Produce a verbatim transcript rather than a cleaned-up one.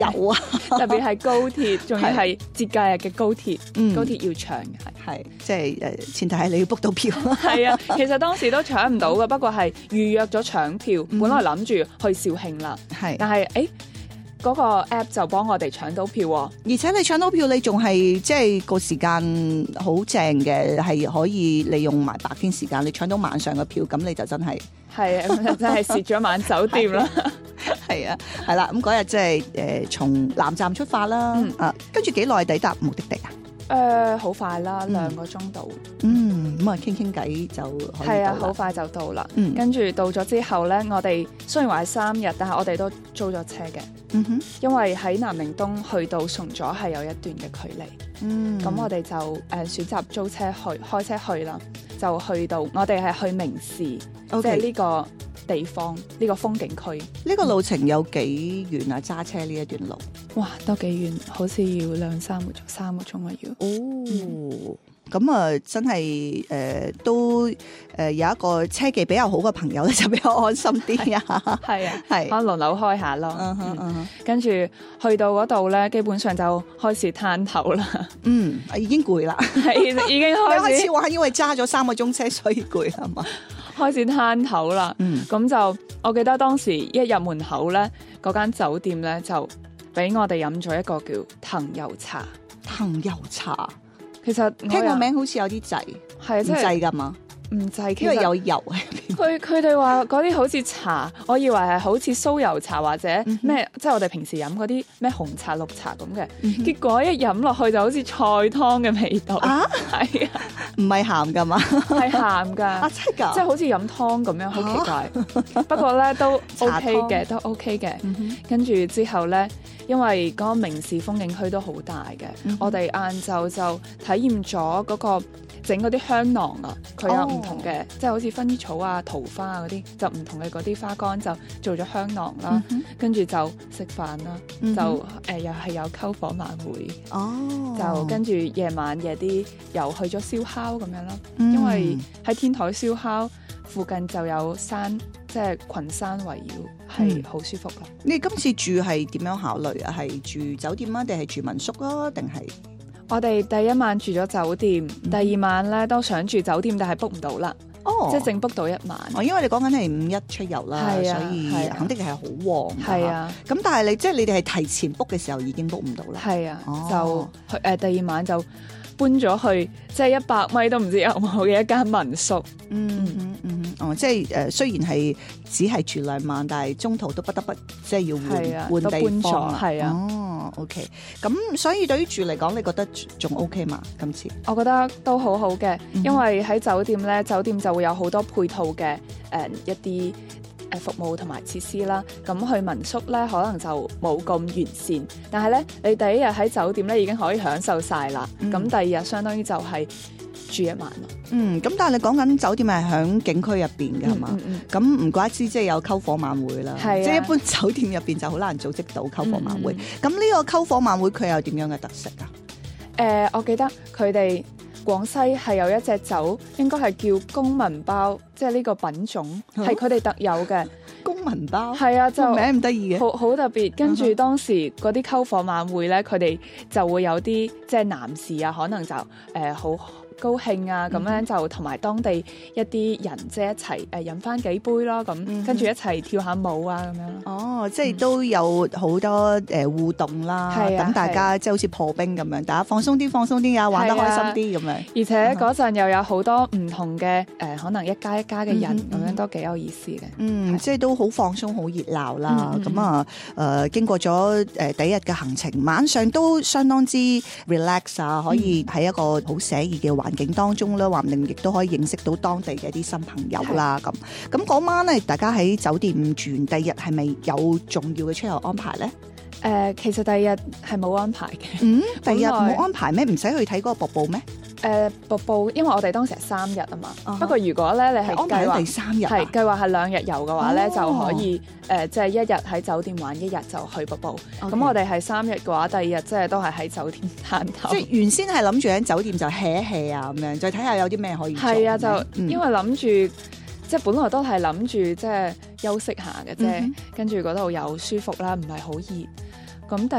有啊， 特別係高鐵，仲要係節假日嘅高鐵， 嗯高鐵要搶嘅係。 係即係誒，前提係你要 book 到票。 係啊，其實當時都搶唔到嘅，不過係預約咗搶票， 嗯本來諗住去肇慶啦， 係， 但係誒嗰個 app 就幫我哋搶到票喎。 而且你搶到票，你仲係即係個時間好正嘅，係可以利用埋白天時間，你搶到晚上嘅票，咁你就真係係啊，咁就真係蝕咗晚酒店啦。 係啊，係啦。咁嗰日即係誒從南站出發啦， 嗯啊，跟住幾耐抵達目的地啊？ 誒，好快啦，兩個鐘度。 嗯，咁啊傾傾偈就可以係啊， 到啦。 好快就到啦。 嗯跟住到咗之後咧，我哋雖然話係三日，但係我哋都租咗車嘅， 嗯哼， 因為喺南寧東去到崇左係有一段嘅距離。 嗯， 咁、我哋就誒、呃、選擇租車去，開車去啦，就去到我哋係去明市，即 OK 係呢個地方，呢、呢個風景區。 呢個路程有幾遠啊？揸車呢一段路。 哇，都幾遠，好似要兩三個鐘，三個鐘啊要。 哦，咁啊，真係誒、呃、都誒、呃、有一個車技比較好嘅朋友咧，就比較安心啲啊。 係啊， 係可能輪流開下咯。 嗯哼嗯哼跟住去到嗰度咧，基本上就開始攤頭啦， 嗯，已經攰啦。 係已經你開始開始玩，因為揸咗三個鐘車，所以攰係嘛？ 開始攤頭啦。 嗯咁就我記得當時一入門口咧，嗰間酒店咧就俾我哋飲咗一個叫藤油茶。 藤油茶， 其實我聽個又名好似有啲滯，唔係即係滯㗎嘛？ 唔滯，其因為實有油喺入邊。 佢佢哋話嗰啲好似茶，我以為係好似酥油茶或者咩，即係我哋平時飲嗰啲咩紅茶、綠茶咁嘅。結果一飲落去就好似菜湯嘅味道。 啊， 係啊， 唔係鹹㗎嘛？ 係鹹㗎。 啊，真係㗎！ 即係好似飲湯咁樣，好奇怪。不過咧都茶 OK 湯嘅，都 OK 嘅。 嗯哼跟住之後咧，因為嗰個明市風景區都好大嘅， 嗯哼我哋晏晝就體驗咗嗰個整嗰啲香囊啊，佢有唔同嘅， 哦即係好似薰衣草啊、桃花啊嗰啲，就唔同嘅嗰啲花乾就做咗香囊啦。 嗯哼跟住就食飯啦， 嗯哼就誒、呃、又係有篝火晚會， 哦， 就跟住夜晚夜啲又去咗燒烤咁樣咯。 嗯因為喺天台燒烤附近就有山，即係群山圍繞，係好舒服咯。 你今次住係點樣考慮啊？係住酒店啊，定係住民宿啊？定係我哋第一晚住咗酒店，第二晚咧都想住酒店，但係 book 唔到啦， 哦即係淨 book 到一晚。 哦，因為你講緊係五一出遊啦， 係啊所以係啊肯定係好旺㗎。 係啊， 咁但係你即係你哋係提前 book 嘅時候已經 book 唔到啦。 係啊， 哦就去誒、呃、第二晚就搬咗去，即係一百米都唔知有冇嘅一間民宿。 嗯嗯嗯，哦，即係誒、呃，雖然係只係住兩晚，但係中途都不得不即係要係啊換換地都搬咗方啦。 係啊哦，OK，咁所以對於住嚟講，你覺得仲 OK 嘛？今次我覺得都好好嘅， 嗯哼因為喺酒店咧，酒店就會有好多配套嘅誒、呃、一啲誒服務同埋設施啦。咁去民宿咧，可能就冇咁完善，但係咧，你第一日喺酒店咧已經可以享受晒啦。咁、 嗯第二日相當於就係住一晚咯。 嗯，咁但係你講緊酒店係響景區入邊嘅係嘛？ 嗯嗯咁唔怪之即係有篝火晚會啦， 係啊即係一般酒店入邊就好難組織到篝火晚會。 嗯咁呢、個篝火晚會佢有點樣嘅特色啊？ 誒、呃我記得佢哋廣西係有一隻酒，應該係叫公民包，即係呢個品種哦係佢哋特有嘅。 公民包， 係啊，就個名唔得意嘅。 好好特別，跟嗯哼住當時嗰啲篝火晚會咧，佢哋就會有啲即係男士啊，可能就誒好、高興啊，咁嗯樣就同埋當地一啲人即係一齊誒飲翻幾杯咯，咁、 嗯哼跟住一齊跳下舞啊咁樣咯。 哦，即係都有好多誒互動啦， 係啊等大家即係好似破冰咁樣，大家放鬆啲，放鬆啲啊，玩得開心啲咁樣。 而且嗰陣又有好多唔同嘅誒、呃，可能一家一家嘅人咁、 嗯哼樣都幾有意思嘅。 嗯，即係都好放鬆，好熱鬧啦。 嗯嗯咁啊，誒經過咗誒第一日嘅行程，晚上都相當之 relax 啊，可以喺一個好寫意嘅環境當中啦，話唔定亦都可以認識到當地嘅一啲新朋友啦。咁咁嗰晚咧，大家喺酒店住完，第二日係咪有重要嘅出遊安排咧？ 誒、呃，其實第二日係冇安排嘅。 嗯，第二日本來冇安排咩？唔使去睇嗰個瀑布咩？ 誒、呃瀑布，因為我哋當時係三日啊嘛。 啊哈不過如果咧你係安排咗計劃第三日啊係計劃係兩日遊嘅話咧， 哦就可以誒、呃即係一日喺酒店玩，一日就去瀑布。咁 OK 我哋係三日嘅話，第二日即係都係喺酒店攤頭。 即係原先係諗住喺酒店就 hea 一 hea 啊咁樣，再睇下有啲咩可以做。 係啊，就係咪嗯因為諗住即係本來都係諗住即係休息下嘅啫， 嗯哼跟住嗰度又舒服啦，唔係好熱。咁第